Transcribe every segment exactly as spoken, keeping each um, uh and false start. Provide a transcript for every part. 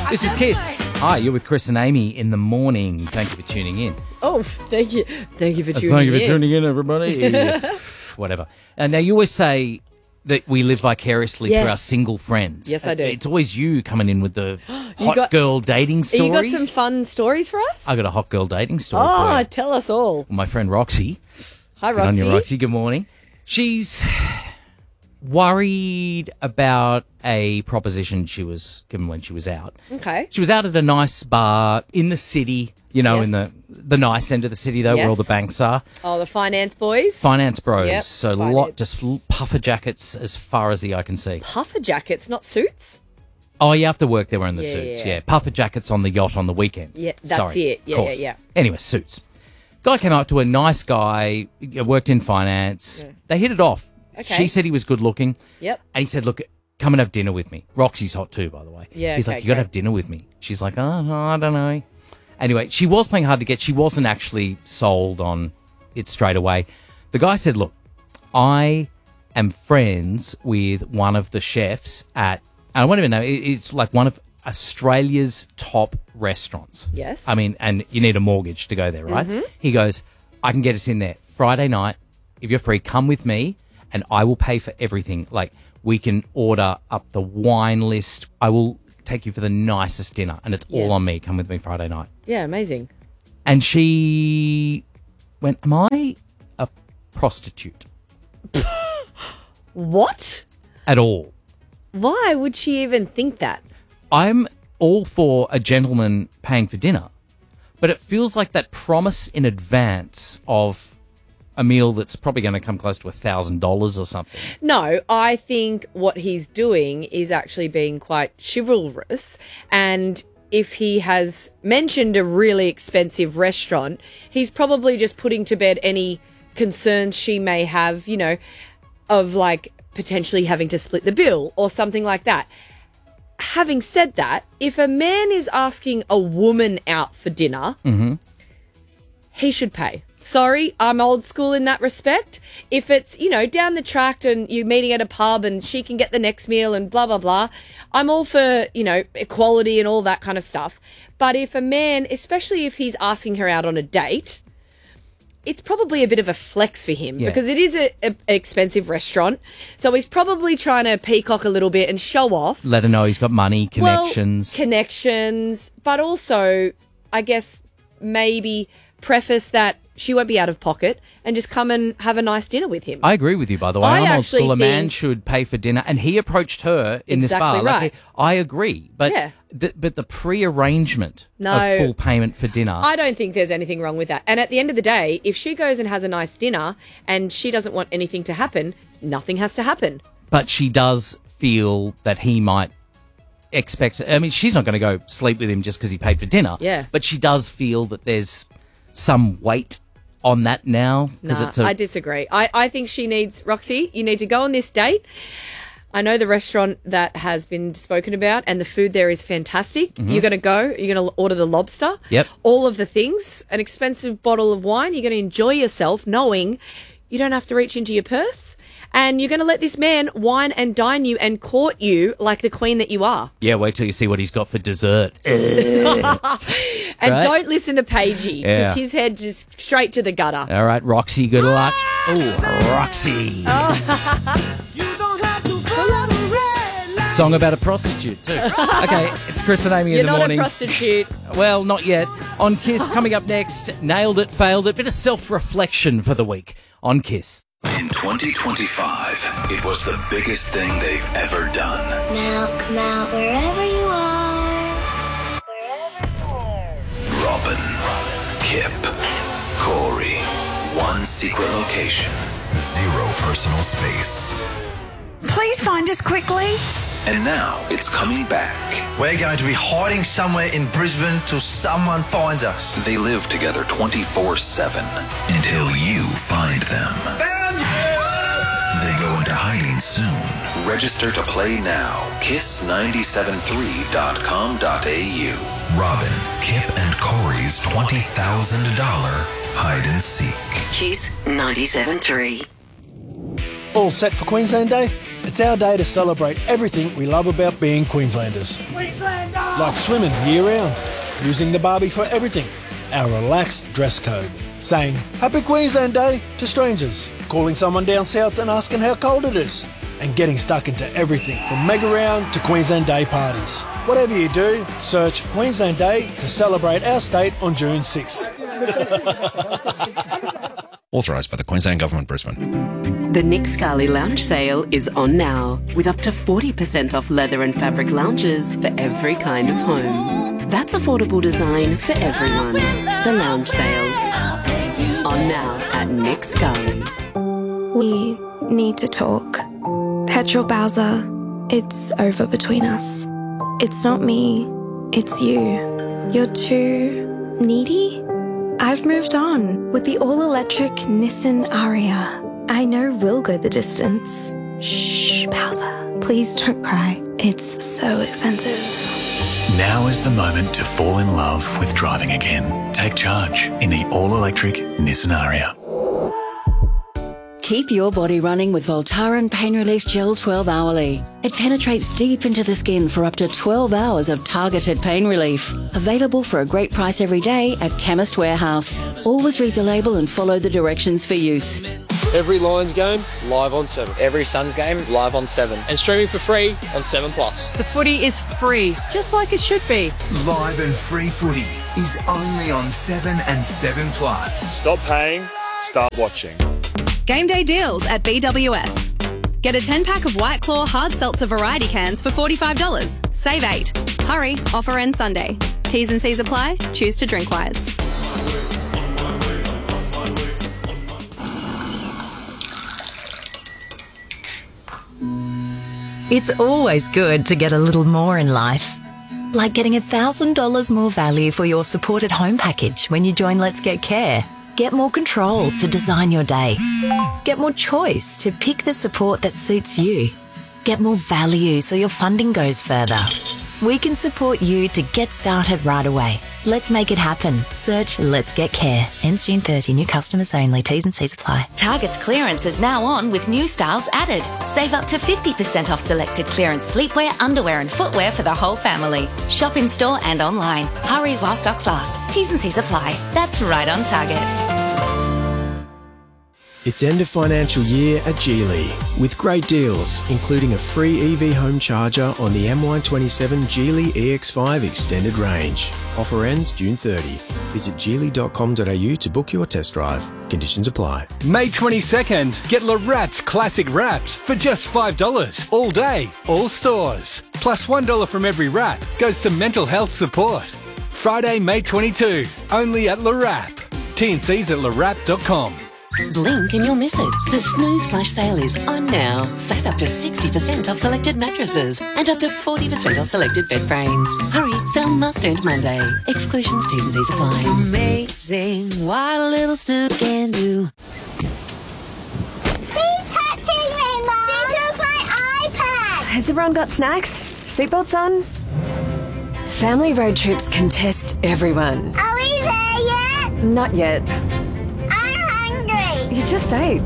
This is Kiss. Hi, you're with Chris and Amy in the morning. Thank you for tuning in. Oh, thank you. Thank you for tuning in. Thank you for tuning in, everybody. Whatever. And now you always say that we live vicariously Yes. through our single friends. Yes, I do. It's always you coming in with the hot got- girl dating stories. You got some fun stories for us? I got a hot girl dating story Oh, for you. tell us all. My friend Roxy. Hi, Good on Roxy. you, Roxy. Good morning. She's worried about a proposition she was given when she was out. Okay. She was out at a nice bar in the city, you know, Yes. in the the nice end of the city, though, where all the Yes. banks are. Oh, the finance boys. Finance bros. Yep, so finance. lot just l- puffer jackets as far as the eye can see. Puffer jackets, not suits. Oh, you have to work there wearing the Yeah, suits. yeah. Yeah, puffer jackets on the yacht on the weekend. Yeah, that's Sorry, it. Yeah, of course. yeah, yeah. Anyway, suits. Guy came up to a nice guy, you know, worked in finance. Yeah. They hit it off. Okay. She said he was good looking. Yep. And he said, look, come and have dinner with me. Roxy's hot too, by the way. Yeah, He's okay, like, you got to great. have dinner with me. She's like, oh, I don't know. Anyway, she was playing hard to get. She wasn't actually sold on it straight away. The guy said, look, I am friends with one of the chefs at, I don't even know, it- it's like one of Australia's top restaurants. Yes. I mean, and you need a mortgage to go there, right? Mm-hmm. He goes, I can get us in there Friday night. If you're free, come with me and I will pay for everything. Like, we can order up the wine list. I will take you for the nicest dinner and it's all Yes. on me. Come with me Friday night. Yeah, amazing. And she went, am I a prostitute What? at all? Why would she even think that? I'm all for a gentleman paying for dinner, but it feels like that promise in advance of a meal that's probably going to come close to a thousand dollars or something. No, I think what he's doing is actually being quite chivalrous. And if he has mentioned a really expensive restaurant, he's probably just putting to bed any concerns she may have, you know, of like potentially having to split the bill or something like that. Having said that, if a man is asking a woman out for dinner, he should pay. Sorry, I'm old school in that respect. If it's, you know, down the track and you're meeting at a pub and she can get the next meal and blah, blah, blah, I'm all for, you know, equality and all that kind of stuff. But if a man, especially if he's asking her out on a date, it's probably a bit of a flex for him Yeah. because it is a, a, an expensive restaurant. So he's probably trying to peacock a little bit and show off. Let her know he's got money, connections. Well, connections, but also, I guess, maybe preface that she won't be out of pocket and just come and have a nice dinner with him. I agree with you, by the way. I I'm old actually school. A man think- should pay for dinner, and he approached her in this Exactly bar. Like, right. he- I agree, but Yeah. the, but the pre-arrangement No. of full payment for dinner. I don't think there's anything wrong with that. And at the end of the day, if she goes and has a nice dinner and she doesn't want anything to happen, nothing has to happen. but she does feel that he might expect. I mean, she's not going to go sleep with him just because he paid for dinner. Yeah. But she does feel that there's some weight on that now because Nah, it's a. I disagree. I, I think she needs, Roxy, you need to go on this date. I know the restaurant that has been spoken about and the food there is fantastic. You're going to go, you're going to order the lobster. Mm-hmm. Yep. All of the things, an expensive bottle of wine. You're going to enjoy yourself knowing you don't have to reach into your purse. And you're going to let this man wine and dine you and court you like the queen that you are. yeah, wait till you see what he's got for dessert. And Right? don't listen to Pagey because Yeah. his head just straight to the gutter. All right, Roxy, good luck. Oh, Roxy. Song about a prostitute, too. Okay, it's Chris and Amy You're in the not morning. a prostitute. Well, not yet. On Kiss, coming up next, nailed it, failed it, bit of self-reflection for the week on Kiss. In twenty twenty-five, it was the biggest thing they've ever done. Now come out wherever you are. Robin, Kip, Corey, one secret location, zero personal space. Please find us quickly. And now it's coming back. We're going to be hiding somewhere in Brisbane till someone finds us. They live together twenty-four seven until you find them. Found you! They go into hiding soon. Register to play now. kiss nine seven three dot com dot a u. Robin, Kip, and Corey's twenty thousand dollars hide and seek. Kiss ninety-seven point three. All set for Queensland Day? It's our day to celebrate everything we love about being Queenslanders. Queenslander! Like swimming year-round, using the Barbie for everything, our relaxed dress code, saying Happy Queensland Day to strangers, calling someone down south and asking how cold it is, and getting stuck into everything from Mega Round to Queensland Day parties. Whatever you do, search Queensland Day to celebrate our state on June sixth. Authorised by the Queensland Government, Brisbane. The Nick Scali Lounge Sale is on now, with up to forty percent off leather and fabric lounges for every kind of home. That's affordable design for everyone. The Lounge Sale. On now at Nick Scali. We need to talk. Petrol Bowser, it's over between us. It's not me, it's you. You're too needy? I've moved on with the all-electric Nissan Ariya. I know we'll go the distance. Shh, Bowser, please don't cry. It's so expensive. Now is the moment to fall in love with driving again. Take charge in the all-electric Nissan Ariya. Keep your body running with Voltaren Pain Relief Gel twelve hourly. It penetrates deep into the skin for up to twelve hours of targeted pain relief. Available for a great price every day at Chemist Warehouse. Always read the label and follow the directions for use. Every Lions game, live on seven. Every Suns game, live on seven. And streaming for free on seven plus. The footy is free, just like it should be. Live and free footy is only on seven and seven plus. Stop paying, start watching. Game day deals at B W S. Get a ten pack of White Claw hard seltzer variety cans for forty-five dollars. Save eight. Hurry, offer ends Sunday. T's and C's apply. Choose to drink wise. It's always good to get a little more in life. Like getting one thousand dollars more value for your supported home package when you join Let's Get Care. Get more control to design your day. Get more choice to pick the support that suits you. Get more value so your funding goes further. We can support you to get started right away. Let's make it happen. Search Let's Get Care. Ends June thirtieth. New customers only. T's and C's apply. Target's clearance is now on with new styles added. Save up to fifty percent off selected clearance sleepwear, underwear and footwear for the whole family. Shop in store and online. Hurry while stocks last. T's and C's apply. That's right on Target. It's end of financial year at Geely with great deals, including a free E V home charger on the M Y twenty-seven Geely E X five extended range. Offer ends June thirtieth. Visit geely dot com dot a u to book your test drive. Conditions apply. May twenty-second, get Le Wrapped Classic Wraps for just five dollars all day, all stores. Plus one dollar from every wrap goes to mental health support. Friday, May twenty-second, only at Le Wrap. T and C's at le wrap dot com. Blink and you'll miss it. The Snooze Flash sale is on now. Save up to sixty percent off selected mattresses and up to forty percent off selected bed frames. Hurry, sale must end Monday. Exclusions, T's and C's apply. Amazing what a little snooze can do. He's touching me, Mom! He took my iPad! Has everyone got snacks? Seatbelts on? Family road trips can test everyone. Are we there yet? Not yet. You just ate.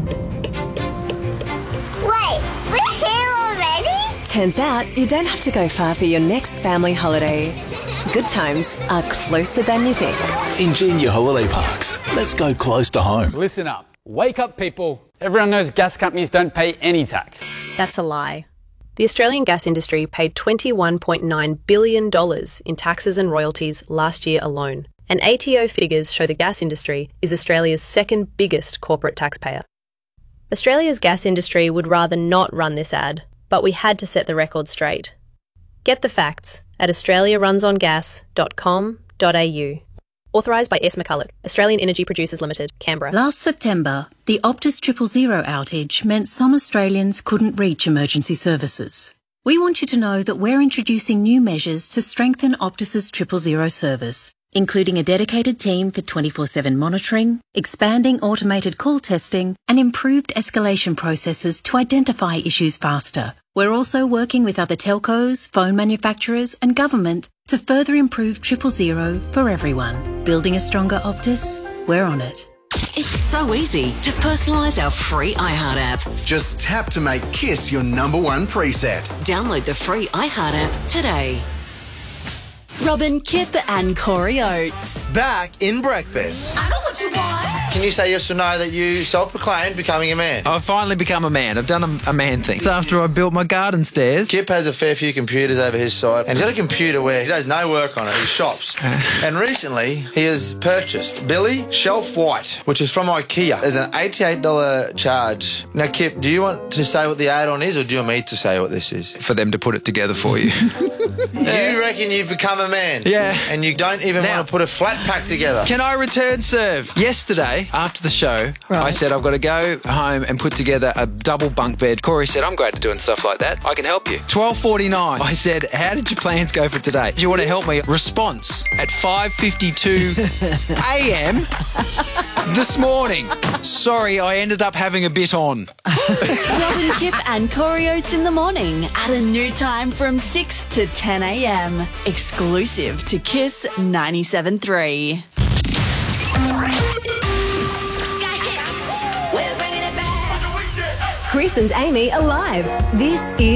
Wait, we're here already? Turns out you don't have to go far for your next family holiday. Good times are closer than you think. Ingenia Holiday Parks. Let's go close to home. Listen up. Wake up, people. Everyone knows gas companies don't pay any tax. That's a lie. The Australian gas industry paid twenty-one point nine billion dollars in taxes and royalties last year alone. And A T O figures show the gas industry is Australia's second biggest corporate taxpayer. Australia's gas industry would rather not run this ad, but we had to set the record straight. Get the facts at australia runs on gas dot com dot a u. Authorised by S. McCulloch, Australian Energy Producers Limited, Canberra. Last September, the Optus Triple Zero outage meant some Australians couldn't reach emergency services. We want you to know that we're introducing new measures to strengthen Optus's Triple Zero service, including a dedicated team for twenty-four seven monitoring, expanding automated call testing, and improved escalation processes to identify issues faster. We're also working with other telcos, phone manufacturers, and government to further improve Triple Zero for everyone. Building a stronger Optus? We're on it. It's so easy to personalise our free iHeart app. Just tap to make Kiss your number one preset. Download the free iHeart app today. Robin, Kip and Corey Oates. Back in breakfast. I know what you want. Can you say yes or no that you self-proclaimed becoming a man? I've finally become a man. I've done a, a man thing. It's after I built my garden stairs. Kip has a fair few computers over his side, and he's got a computer where he does no work on it. He shops. And recently, he has purchased Billy Shelf White, which is from IKEA. There's an eighty-eight dollars charge. Now, Kip, do you want to say what the add-on is, or do you want me to say what this is? For them to put it together for you. You reckon you've become a man? Yeah. And you don't even Now, want to put a flat pack together? Can I return serve? Yesterday, after the show, right. I said I've got to go home and put together a double bunk bed. Corey said, I'm great at doing stuff like that. I can help you. twelve forty-nine. I said, how did your plans go for today? Do you want to help me? Response at five fifty-two a m this morning. Sorry, I ended up having a bit on. Robin, Kip and Corey Oates in the morning at a new time from six to ten a m. Exclusive to Kiss ninety-seven point three. Chris and Amy are live. This is